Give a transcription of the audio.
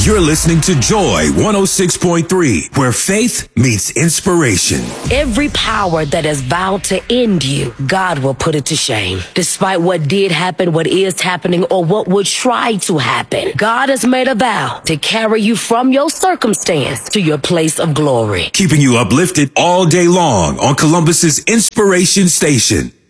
You're listening to Joy 106.3, where faith meets inspiration. Every power that has vowed to end you, God will put it to shame. Despite what did happen, what is happening, or what would try to happen, God has made a vow to carry you from your circumstance to your place of glory. Keeping you uplifted all day long on Columbus's Inspiration Station.